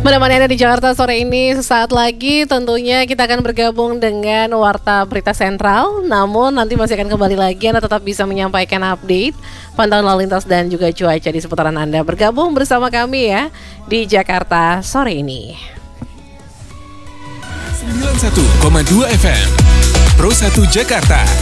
Menemani Anda di Jakarta sore ini, sesaat lagi tentunya kita akan bergabung dengan Warta Berita Sentral. Namun nanti masih akan kembali lagi, Anda tetap bisa menyampaikan update pantauan lalu lintas dan juga cuaca di seputaran Anda. Bergabung bersama kami ya di Jakarta sore ini. 91,2 FM Pro 1 Jakarta.